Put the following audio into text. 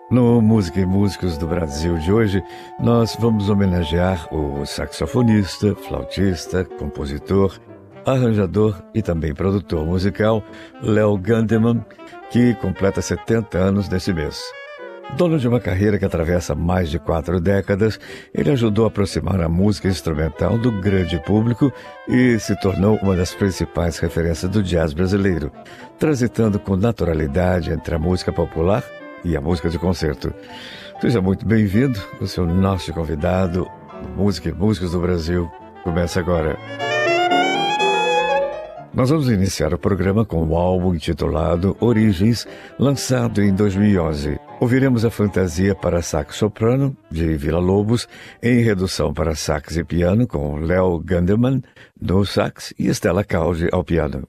No Música e Músicos do Brasil de hoje, nós vamos homenagear o saxofonista, flautista, compositor, arranjador e também produtor musical Léo Gandeman, que completa 70 anos nesse mês. Dono de uma carreira que atravessa mais de 4 décadas, ele ajudou a aproximar a música instrumental do grande público e se tornou uma das principais referências do jazz brasileiro, transitando com naturalidade entre a música popular e a música de concerto. Seja muito bem-vindo, o seu nosso convidado, Música e Músicos do Brasil, começa agora. Nós vamos iniciar o programa com o álbum intitulado Origens, lançado em 2011. Ouviremos a Fantasia para Sax Soprano, de Villa-Lobos, em redução para sax e piano, com Léo Gandeman no sax e Stella Caldi ao piano.